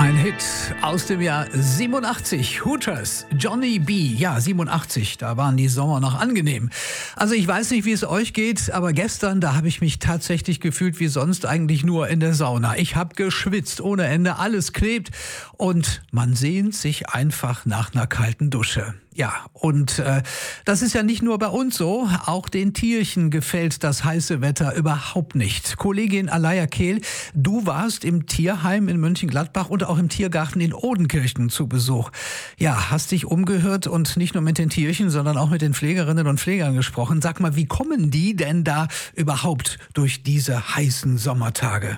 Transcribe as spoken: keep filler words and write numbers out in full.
Ein Hit aus dem Jahr siebenundachtzig. Hooters, Johnny B. Ja, siebenundachtzig, da waren die Sommer noch angenehm. Also ich weiß nicht, wie es euch geht, aber gestern, da habe ich mich tatsächlich gefühlt wie sonst eigentlich nur in der Sauna. Ich habe geschwitzt ohne Ende, alles klebt und man sehnt sich einfach nach einer kalten Dusche. Ja, und äh, das ist ja nicht nur bei uns so, auch den Tierchen gefällt das heiße Wetter überhaupt nicht. Kollegin Alaya Kehl, du warst im Tierheim in Mönchengladbach und auch im Tiergarten in Odenkirchen zu Besuch. Ja, hast dich umgehört und nicht nur mit den Tierchen, sondern auch mit den Pflegerinnen und Pflegern gesprochen. Sag mal, wie kommen die denn da überhaupt durch diese heißen Sommertage?